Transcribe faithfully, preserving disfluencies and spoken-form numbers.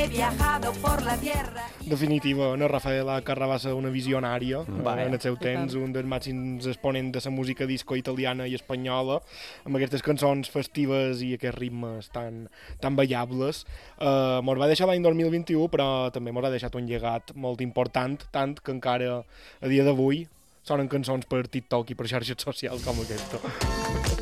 viajado por la tierra. Definitiva, no, Rafaela Carrabassa, una visionària, Mm. eh, en el seu temps, tant. un dels màxims exponents de la música disco italiana i espanyola, amb aquestes cançons festives i aquests ritmes tan, tan ballables. Uh, mos va deixar l'any dos mil vint-i-u, però també mos ha deixat un llegat molt important, tant que encara a dia d'avui sonen cançons per TikTok i per xarxes socials com aquesta.